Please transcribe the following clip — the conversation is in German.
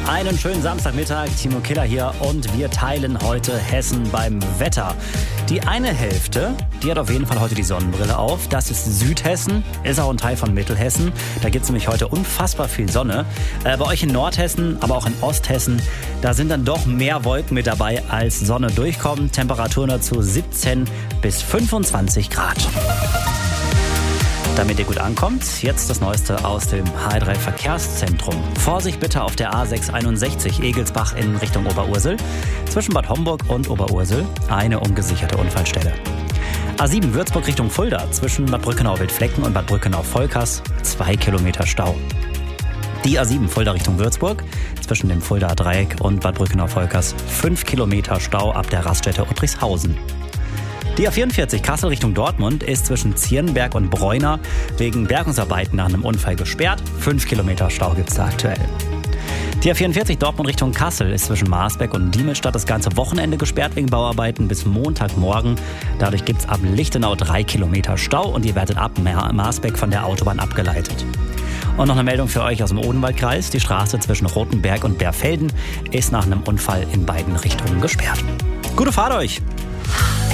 Einen schönen Samstagmittag, Timo Killer hier und wir teilen heute Hessen beim Wetter. Die eine Hälfte, die hat auf jeden Fall heute die Sonnenbrille auf. Das ist Südhessen, ist auch ein Teil von Mittelhessen. Da gibt es nämlich heute unfassbar viel Sonne. Bei euch in Nordhessen, aber auch in Osthessen, da sind dann doch mehr Wolken mit dabei, als Sonne durchkommen. Temperaturen dazu 17 bis 25 Grad. Damit ihr gut ankommt, jetzt das Neueste aus dem HR3 Verkehrszentrum. Vorsicht bitte auf der A661 Egelsbach in Richtung Oberursel. Zwischen Bad Homburg und Oberursel eine ungesicherte Unfallstelle. A7 Würzburg Richtung Fulda zwischen Bad Brückenau-Wildflecken und Bad Brückenau-Volkers 2 Kilometer Stau. Die A7 Fulda Richtung Würzburg zwischen dem Fuldaer Dreieck und Bad Brückenau-Volkers 5 Kilometer Stau ab der Raststätte Uttrichshausen. Die A44 Kassel Richtung Dortmund ist zwischen Zierenberg und Bräuner wegen Bergungsarbeiten nach einem Unfall gesperrt. 5 Kilometer Stau gibt es da aktuell. Die A44 Dortmund Richtung Kassel ist zwischen Marsberg und Diemelstadt das ganze Wochenende gesperrt wegen Bauarbeiten bis Montagmorgen. Dadurch gibt es ab Lichtenau 3 Kilometer Stau und ihr werdet ab Marsberg von der Autobahn abgeleitet. Und noch eine Meldung für euch aus dem Odenwaldkreis. Die Straße zwischen Rothenberg und Berfelden ist nach einem Unfall in beiden Richtungen gesperrt. Gute Fahrt euch!